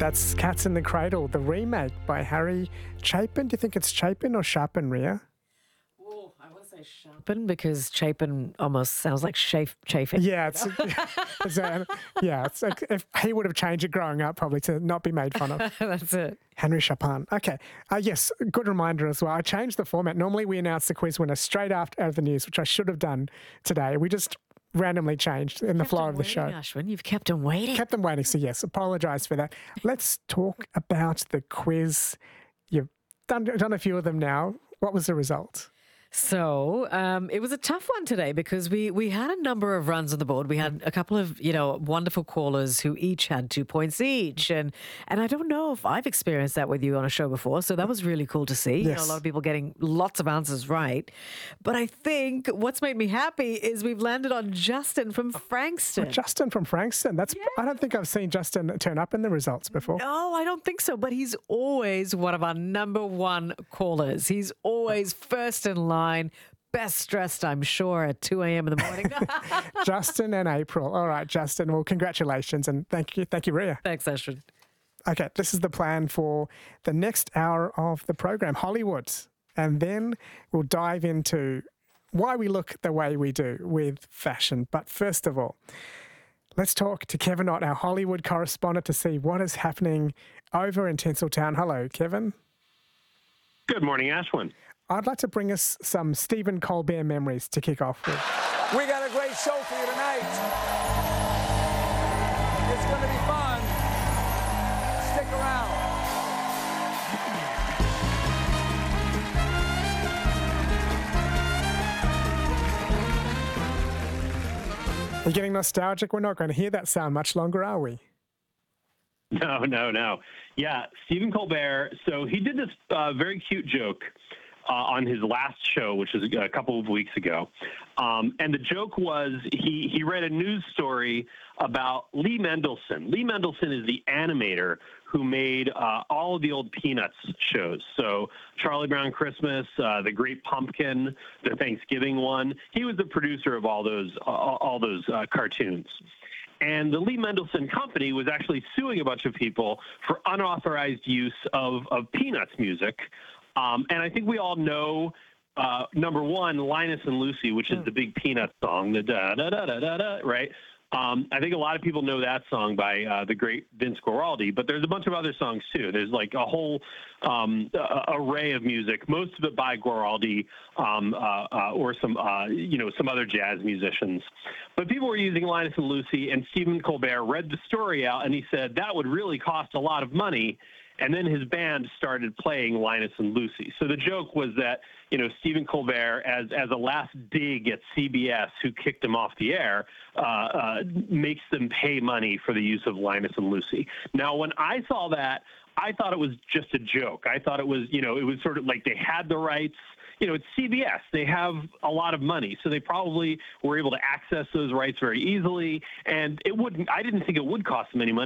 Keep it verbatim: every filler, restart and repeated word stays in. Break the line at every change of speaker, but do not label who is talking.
That's Cats in the Cradle, the remake by Harry Chapin. Do you think it's Chapin or Chapin, Ria?
Oh, I want to say Chapin because Chapin almost sounds like chafe, chafing.
Yeah, it's, it's a, yeah. It's like if he would have changed it growing up, probably to not be made fun of.
That's it.
Henry Chapin. Okay. Uh, yes, good reminder as well. I changed the format. Normally we announce the quiz winner straight after out of the news, which I should have done today. We just randomly changed in the flow of the show.
Ashwin, you've kept him waiting.
Kept them waiting. So yes, apologise for that. Let's talk about the quiz. You've done, done a few of them now. What was the result?
So um, it was a tough one today because we we had a number of runs on the board. We had a couple of, you know, wonderful callers who each had two points each. And and I don't know if I've experienced that with you on a show before. So that was really cool to see.
Yes.
You know, a lot of people getting lots of answers right. But I think what's made me happy is we've landed on Justin from Frankston.
Oh, Justin from Frankston. That's yeah. I don't think I've seen Justin turn up in the results before.
No, I don't think so. But he's always one of our number one callers. He's always first in line. Best dressed, I'm sure, at two a.m. in the morning.
Justin and April. All right, Justin. Well, congratulations and thank you. Thank you, Ria.
Thanks, Ashwin.
Okay, this is the plan for the next hour of the program, Hollywood. And then we'll dive into why we look the way we do with fashion. But first of all, let's talk to Kevin Ott, our Hollywood correspondent, to see what is happening over in Tinseltown. Hello, Kevin.
Good morning, Ashwin.
I'd like to bring us some Stephen Colbert memories to kick off with.
We got a great show for you tonight. It's going to be fun. Stick around.
Are you getting nostalgic? We're not going to hear that sound much longer, are we?
No, no, no. Yeah, Stephen Colbert. So he did this uh, very cute joke uh, on his last show, which was a couple of weeks ago. Um, and the joke was he, he read a news story about Lee Mendelsohn. Lee Mendelsohn is the animator who made uh, all of the old Peanuts shows. So Charlie Brown Christmas, uh, The Great Pumpkin, the Thanksgiving one. He was the producer of all those, uh, all those uh, cartoons. And the Lee Mendelsohn Company was actually suing a bunch of people for unauthorized use of, of Peanuts music. Um, and I think we all know, uh, number one, Linus and Lucy, which is the big Peanuts song, the da-da-da-da-da-da, right? Um, I think a lot of people know that song by uh, the great Vince Guaraldi, but there's a bunch of other songs too. There's like a whole um, uh, array of music, most of it by Guaraldi um, uh, uh, or some, uh, you know, some other jazz musicians. But people were using Linus and Lucy, and Stephen Colbert read the story out, and he said that would really cost a lot of money. And then his band started playing Linus and Lucy. So the joke was that, you know, Stephen Colbert, as as a last dig at C B S, who kicked him off the air, uh, uh, makes them pay money for the use of Linus and Lucy. Now, when I saw that, I thought it was just a joke. I thought it was, you know, it was sort of like they had the rights. You know, it's C B S. They have a lot of money, so they probably were able to access those rights very easily. And it wouldn't. I didn't think it would cost them any money.